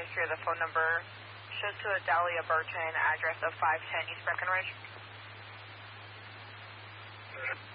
history of the phone number. Shows to a Dahlia Burton, address of 510 East Breckenridge.